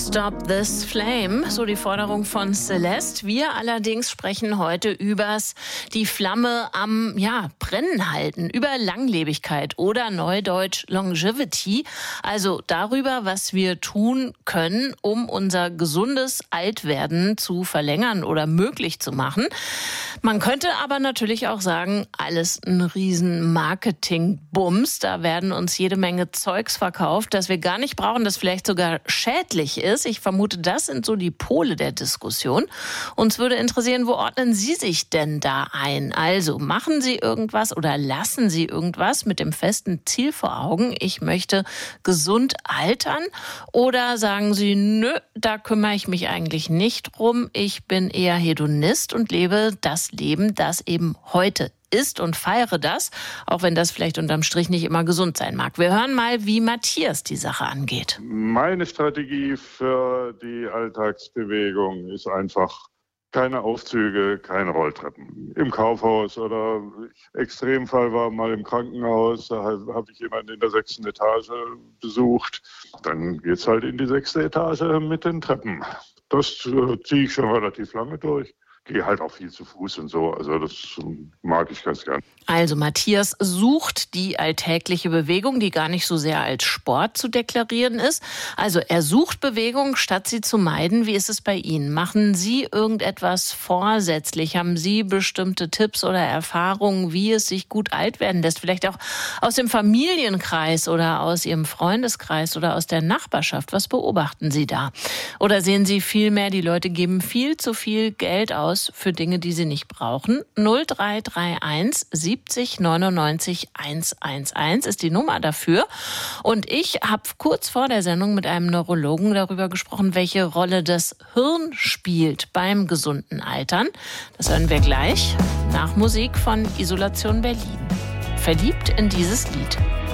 Stop this flame, so die Forderung von Celeste. Wir allerdings sprechen heute übers die Flamme am Brennen halten, über Langlebigkeit oder neudeutsch Longevity, also darüber, was wir tun können, um unser gesundes Altwerden zu verlängern oder möglich zu machen. Man könnte aber natürlich auch sagen, alles ein riesen Marketing-Bums. Da werden uns jede Menge Zeugs verkauft, das wir gar nicht brauchen, das vielleicht sogar schädlich ist. Ich vermute, das sind so die Pole der Diskussion. Uns würde interessieren, wo ordnen Sie sich denn da ein? Also machen Sie irgendwas oder lassen Sie irgendwas mit dem festen Ziel vor Augen, ich möchte gesund altern? Oder sagen Sie, nö, da kümmere ich mich eigentlich nicht drum. Ich bin eher Hedonist und lebe das Leben, das eben heute ist und feiere das, auch wenn das vielleicht unterm Strich nicht immer gesund sein mag. Wir hören mal, wie Matthias die Sache angeht. Meine Strategie für die Alltagsbewegung ist einfach keine Aufzüge, keine Rolltreppen. Im Kaufhaus oder Extremfall war mal im Krankenhaus, da habe ich jemanden in der 6. Etage besucht. Dann geht's halt in die 6. Etage mit den Treppen. Das ziehe ich schon relativ lange durch. Gehe halt auch viel zu Fuß und so, also das mag ich ganz gern. Also Matthias sucht die alltägliche Bewegung, die gar nicht so sehr als Sport zu deklarieren ist. Also er sucht Bewegung, statt sie zu meiden. Wie ist es bei Ihnen? Machen Sie irgendetwas vorsätzlich? Haben Sie bestimmte Tipps oder Erfahrungen, wie es sich gut alt werden lässt? Vielleicht auch aus dem Familienkreis oder aus Ihrem Freundeskreis oder aus der Nachbarschaft. Was beobachten Sie da? Oder sehen Sie vielmehr, die Leute geben viel zu viel Geld aus für Dinge, die sie nicht brauchen? 0331 70 99 111 ist die Nummer dafür. Und ich habe kurz vor der Sendung mit einem Neurologen darüber gesprochen, welche Rolle das Hirn spielt beim gesunden Altern. Das hören wir gleich nach Musik von Isolation Berlin. Verliebt in dieses Lied.